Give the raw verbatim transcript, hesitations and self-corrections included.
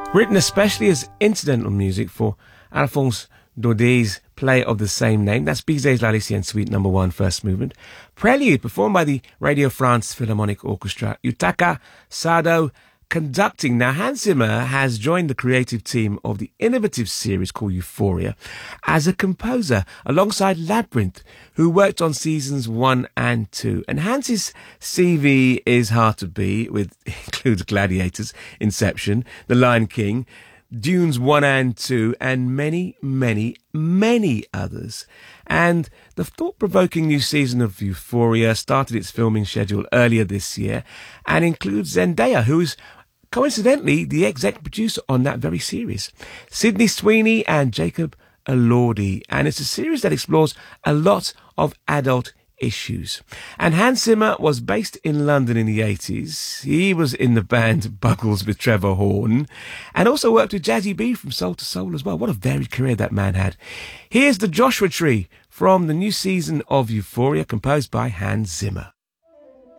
Written especially as incidental music for Alphonse Daudet's play of the same name. That's Bizet's La Lycienne Suite number one, first movement. Prelude, performed by the Radio France Philharmonic Orchestra. Yutaka Sado conducting. Now, Hans Zimmer has joined the creative team of the innovative series called Euphoria as a composer alongside Labyrinth, who worked on seasons one and two. And Hans's C V is hard to beat, with includes Gladiators, Inception, The Lion King, Dunes one and two, and many, many, many others. And the thought-provoking new season of Euphoria started its filming schedule earlier this year and includes Zendaya, who is coincidentally the exec producer on that very series, Sydney Sweeney and Jacob Elordi. And it's a series that explores a lot of adult issues. And Hans Zimmer was based in London in the eighties. He was in the band Buggles with Trevor Horn and also worked with Jazzy B from Soul to Soul as well. What a varied career that man had. Here's the Joshua Tree from the new season of Euphoria, composed by Hans Zimmer.